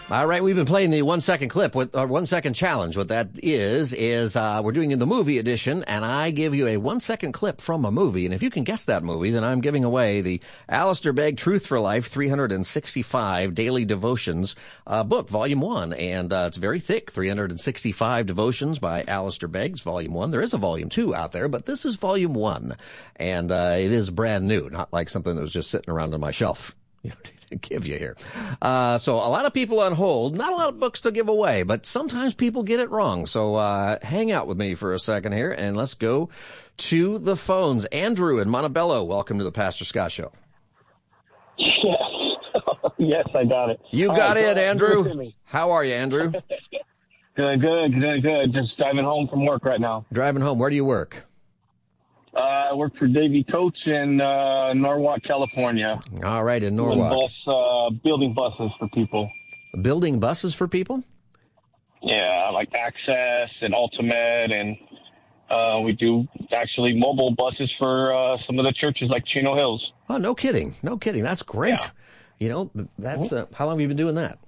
All right, we've been playing the 1 second clip with 1 second challenge. What that is we're doing in the movie edition, and I give you a 1 second clip from a movie, and if you can guess that movie, then I'm giving away the Alistair Begg Truth for Life 365 Daily Devotions book, Volume 1, and it's very thick, 365 Devotions by Alistair Begg, it's Volume 1. There is a Volume 2 out there, but this is Volume 1, and it is brand new, not like something that was just sitting around on my shelf. Give you here. So a lot of people on hold, not a lot of books to give away, but sometimes people get it wrong. So hang out with me for a second here, and let's go to the phones. Andrew in Montebello, welcome to the Pastor Scott Show. Yes. Yes, I got it. You got it, Andrew. How are you, Andrew? Good. Just driving home from work right now. Driving home. Where do you work? I work for Davey Coach in Norwalk, California. All right, in Norwalk. Building buses for people. Building buses for people? Yeah, like Access and Ultimate, and we do actually mobile buses for some of the churches like Chino Hills. Oh, no kidding. That's great. Yeah. You know, that's how long have you been doing that?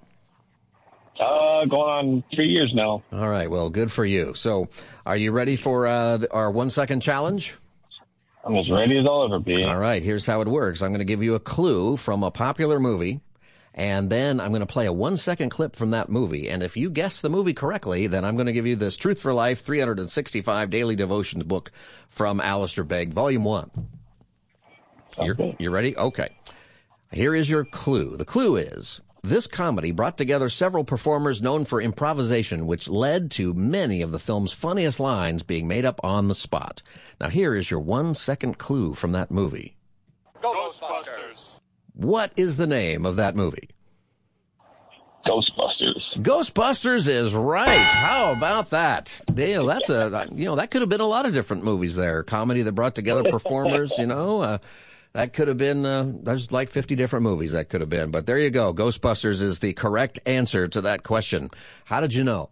Going on 3 years now. All right, well, good for you. So are you ready for our 1 second challenge? I'm as ready as I'll ever be. All right, here's how it works. I'm going to give you a clue from a popular movie, and then I'm going to play a 1 second clip from that movie. And if you guess the movie correctly, then I'm going to give you this Truth for Life 365 Daily Devotions book from Alistair Begg, Volume 1. You ready? Okay. Here is your clue. The clue is, this comedy brought together several performers known for improvisation, which led to many of the film's funniest lines being made up on the spot. Now, here is your 1 second clue from that movie. Ghostbusters. What is the name of that movie? Ghostbusters. Ghostbusters is right. How about that? Dale, that's that could have been a lot of different movies there. Comedy that brought together performers, that could have been, there's like 50 different movies that could have been. But there you go. Ghostbusters is the correct answer to that question. How did you know?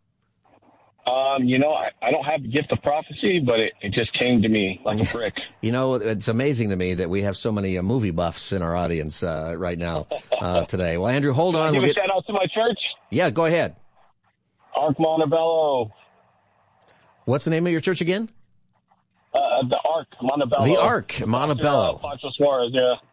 I don't have the gift of prophecy, but it just came to me like a brick. It's amazing to me that we have so many movie buffs in our audience right now today. Well, Andrew, hold on. Give a shout out to my church. Yeah, go ahead. Ark Montebello. What's the name of your church again? The Ark Montebello. The Ark Montebello. Pancho Suarez, yeah.